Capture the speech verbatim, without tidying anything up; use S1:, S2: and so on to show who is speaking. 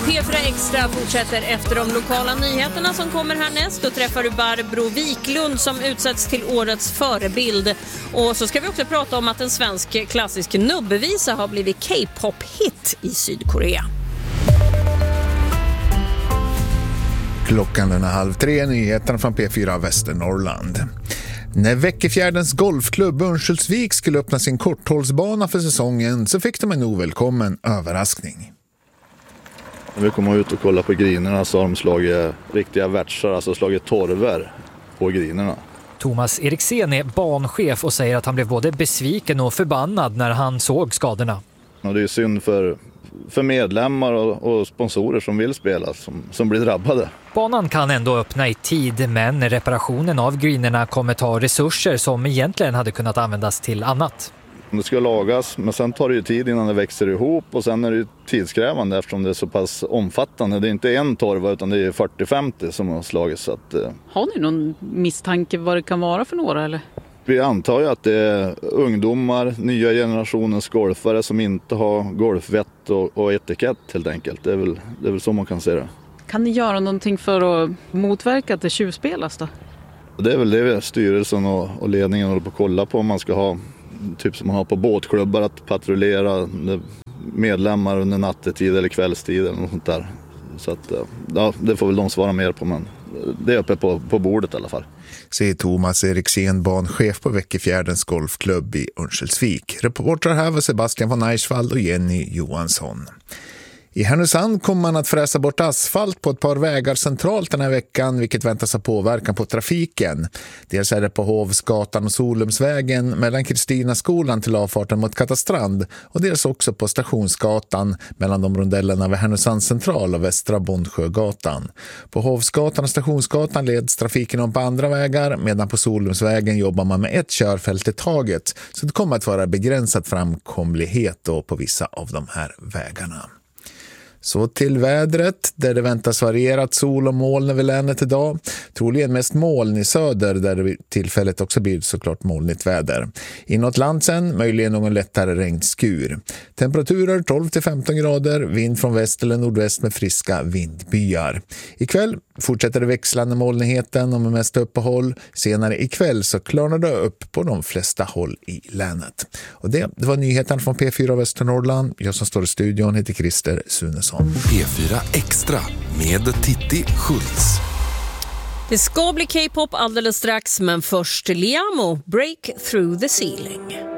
S1: P fyra Extra fortsätter efter de lokala nyheterna som kommer härnäst. Då träffar du Barbro Wiklund som utsätts till årets förebild. Och så ska vi också prata om att en svensk klassisk nubbevisa har blivit K-pop-hit i Sydkorea.
S2: Klockan är halv tre, nyheterna från P fyra Västernorrland. När Veckefjärdens golfklubb Örnsköldsvik skulle öppna sin korthållsbana för säsongen så fick de en ovälkommen överraskning.
S3: När vi kom ut och kollade på grinerna så har de slagit riktiga värtsar, alltså slagit torver på grinerna.
S4: Thomas Eriksen är banchef och säger att han blev både besviken och förbannad när han såg skadorna.
S3: Och det är synd för, för medlemmar och, och sponsorer som vill spela som, som blir drabbade.
S4: Banan kan ändå öppna i tid, men reparationen av grinerna kommer ta resurser som egentligen hade kunnat användas till annat.
S3: Det ska lagas, men sen tar det ju tid innan det växer ihop och sen är det ju tidskrävande eftersom det är så pass omfattande. Det är inte en torva utan det är fyrtio till femtio som har slagits. Så att, eh...
S5: Har ni någon misstanke vad det kan vara för några eller?
S3: Vi antar ju att det är ungdomar, nya generationens golfare som inte har golfvett och, och etikett helt enkelt. Det är, väl, det är väl så man kan se det.
S5: Kan ni göra någonting för att motverka att det tjuvspelas då?
S3: Det är väl det styrelsen och, och ledningen håller på att kolla på om man ska ha, typ som man har på båtklubbar, att patrullera medlemmar under nattetid eller kvällstid eller något sånt där. Så att, ja, det får väl de svara mer på, men det är uppe på, på bordet i alla fall.
S2: Säger Thomas Eriksen, banchef på Veckefjärdens golfklubb i Örnsköldsvik. Reportrar här var Sebastian von Eichwald och Jenny Johansson. I Härnösand kommer man att fräsa bort asfalt på ett par vägar centralt den här veckan, vilket väntas ha påverkan på trafiken. Dels är det på Hovsgatan och Solumsvägen mellan Kristinaskolan till avfarten mot Katastrand och dels också på Stationsgatan mellan de rondellerna vid Härnösand central och Västra Bondsjögatan. På Hovsgatan och Stationsgatan leds trafiken om på andra vägar, medan på Solumsvägen jobbar man med ett körfält i taget, så det kommer att vara begränsad framkomlighet då på vissa av de här vägarna. Så till vädret, där det väntas varierat sol och moln över länet idag. Troligen mest moln i söder, där det tillfället också blir såklart molnigt väder. Inåt landsen möjligen någon lättare regnskur. Temperaturer tolv till femton grader, vind från väst eller nordväst med friska vindbyar. Ikväll fortsätter det växlande molnigheten och med mest uppehåll. Senare ikväll så klarnar det upp på de flesta håll i länet. Och det, det var nyheten från P fyra Västernorrland. Jag som står i studion heter Christer Sunesson.
S6: P fyra Extra med Titti Schultz.
S1: Det ska bli K-pop alldeles strax, men först Liamo, Break Through the Ceiling.